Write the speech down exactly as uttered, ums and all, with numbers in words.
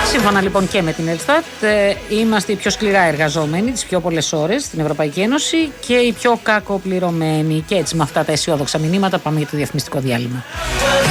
Σύμφωνα λοιπόν και με την Ελστάτ, είμαστε οι πιο σκληρά εργαζόμενοι τις πιο πολλές ώρες στην Ευρωπαϊκή Ένωση και οι πιο κακοπληρωμένοι. Και έτσι με αυτά τα αισιόδοξα μηνύματα πάμε για το διαφημιστικό διάλειμμα.